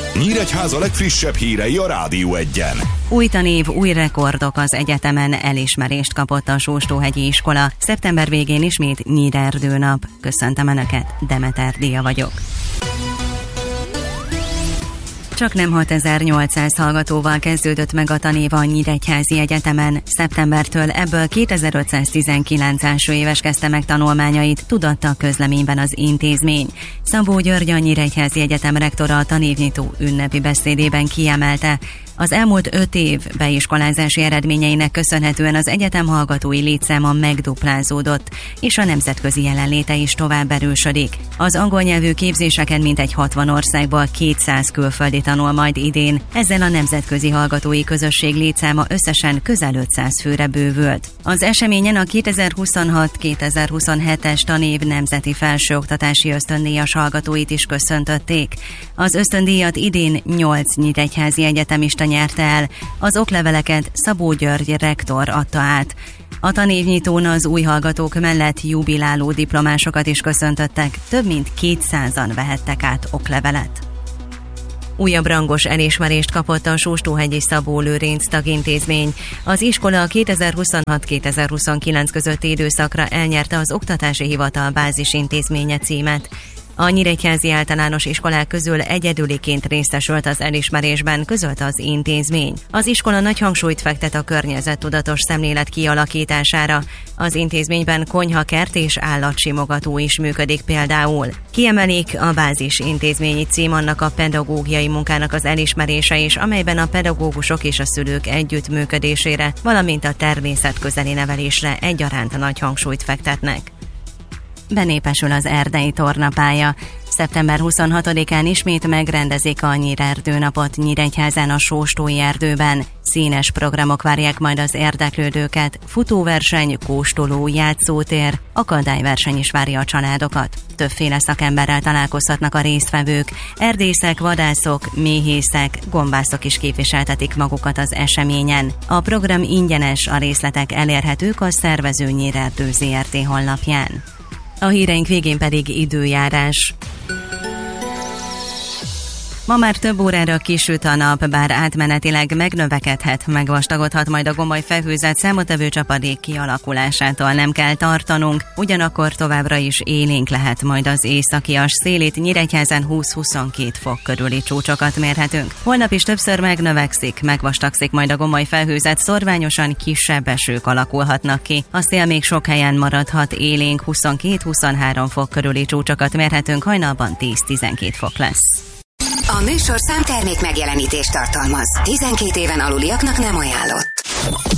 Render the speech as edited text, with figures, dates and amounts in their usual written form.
Nyíregyháza legfrissebb hírei a Rádió Egyen. Új tanév, új rekordok, az egyetemen elismerést kapott a Sóstóhegyi iskola. Szeptember végén ismét Nyírerdőnap. Köszöntöm Önöket, Demeter Díja vagyok. Csaknem 6800 hallgatóval kezdődött meg a tanév a Nyíregyházi Egyetemen. Szeptembertől ebből 2519 első éves kezdte meg tanulmányait, tudatta a közleményben az intézmény. Szabó György, a Nyíregyházi Egyetem rektora a tanévnyitó ünnepi beszédében kiemelte, az elmúlt 5 év beiskolázási eredményeinek köszönhetően az egyetem hallgatói létszáma megduplázódott, és a nemzetközi jelenléte is tovább erősödik. Az angol nyelvű képzéseken mintegy 60 országból 200 külföldi tanul majd idén, ezzel a nemzetközi hallgatói közösség létszáma összesen közel 500 főre bővült. Az eseményen a 2026-2027-es tanév nemzeti felsőoktatási ösztöndíjas hallgatóit is köszöntötték. Az ösztöndíjat idén 8 nyíregyházi egyetemista nyerte el, az okleveleket Szabó György rektor adta át. A tanévnyitón az új hallgatók mellett jubiláló diplomásokat is köszöntöttek, több mint 200-an vehettek át oklevelet. Újabb rangos elismerést kapott a Sóstóhegyi Szabó Lőrinc tagintézmény. Az iskola a 2026-2029 közötti időszakra elnyerte az Oktatási Hivatal bázisintézménye címet. A nyíregyházi általános iskolák közül egyedüliként részesült az elismerésben, közölte az intézmény. Az iskola nagy hangsúlyt fektet a környezettudatos szemlélet kialakítására. Az intézményben konyhakert és állatsimogató is működik például. Kiemelik, a bázis intézményi cím annak a pedagógiai munkának az elismerése is, amelyben a pedagógusok és a szülők együttműködésére, valamint a természetközeli nevelésre egyaránt nagy hangsúlyt fektetnek. Benépesül az erdei tornapálya. Szeptember 26-án ismét megrendezik a Nyírerdőnapot Nyíregyházán a Sóstói erdőben. Színes programok várják majd az érdeklődőket, futóverseny, kóstoló, játszótér, akadályverseny is várja a családokat. Többféle szakemberrel találkozhatnak a résztvevők, erdészek, vadászok, méhészek, gombászok is képviseltetik magukat az eseményen. A program ingyenes, a részletek elérhetők a szervező Nyírerdő Zrt. Honlapján. A híreink végén pedig időjárás. Ma már több órára kisüt a nap, bár átmenetileg megnövekedhet, megvastagodhat majd a gomoly felhőzet, számottevő csapadék kialakulásától nem kell tartanunk, ugyanakkor továbbra is élénk lehet majd az északias szél, itt Nyíregyházán 20-22 fok körüli csúcsokat mérhetünk. Holnap is többször megnövekszik, megvastagszik majd a gomoly felhőzet, szorványosan kisebb esők alakulhatnak ki. A szél még sok helyen maradhat élénk, 22-23 fok körüli csúcsokat mérhetünk, hajnalban 10-12 fok lesz. A műsorszám termék megjelenítést tartalmaz. 12 éven aluliaknak nem ajánlott.